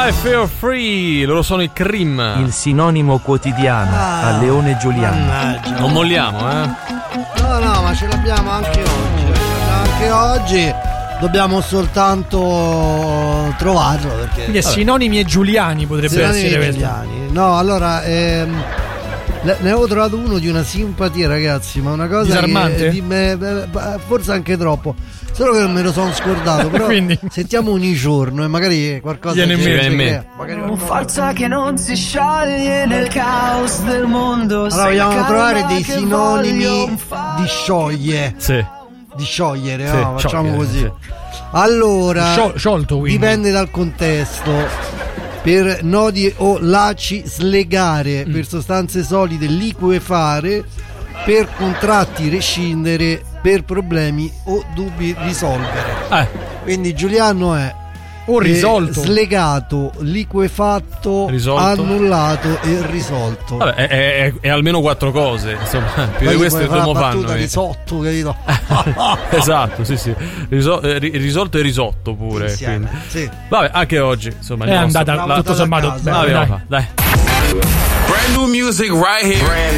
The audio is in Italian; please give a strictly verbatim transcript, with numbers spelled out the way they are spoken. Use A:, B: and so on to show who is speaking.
A: I Feel Free, loro sono i Cream.
B: Il sinonimo quotidiano
C: Ah,
B: a Leone Giuliano.
C: mannaggia.
A: Non molliamo, eh?
C: No, no, ma ce l'abbiamo anche oggi. Ce l'abbiamo anche oggi. Dobbiamo soltanto trovarlo perché.
D: Quindi è sinonimi e giuliani potrebbe
C: Sinonimi
D: essere questo.
C: italiani. No, allora ehm, le- ne avevo trovato uno di una simpatia, ragazzi, ma una cosa
D: Disarmante?
C: che di me- beh, forse anche troppo. Solo che non me lo sono scordato, però
D: Quindi?
C: sentiamo ogni giorno e magari qualcosa
D: Viene in
C: ci-
D: mente.
C: ci
A: Viene in
C: crea.
A: mente.
C: Magari
E: Con
C: qualcosa-
E: forza che non si scioglie nel caos del mondo.
C: Allora
E: Sei la
C: vogliamo trovare
E: calma
C: dei
E: che
C: sinonimi
E: voglio fare.
C: di scioglie,
A: Sì.
C: di sciogliere,
A: Sì,
C: no? Facciamo
A: sciogliere,
C: così.
A: sì.
C: Allora,
D: Sciol- sciolto, quindi.
C: dipende dal contesto. Per nodi o laci slegare,
D: Mm.
C: per sostanze solide liquefare, per contratti rescindere, per problemi o dubbi risolvere.
A: Eh,
C: Quindi Giuliano è
D: O risolto.
C: eh, slegato, liquefatto,
A: Risolto.
C: annullato e risolto.
A: vabbè, è, è- è almeno quattro cose, insomma, più
C: Poi
A: di queste
C: puoi fare
A: come
C: la
A: fanno.
C: battuta
A: eh.
C: risotto, capito?
A: Esatto, sì, sì. Riso- eh, ri- risolto e risotto pure.
C: Insieme,
A: quindi.
C: sì.
A: Vabbè, anche oggi, insomma,
D: È
A: il nostro-
D: andata
C: Bravo,
D: tutto
C: andata a
D: sommato
C: casa.
D: bene,
A: l'abbiamo
D: dai.
A: fatta, dai.
F: Brand new music right here.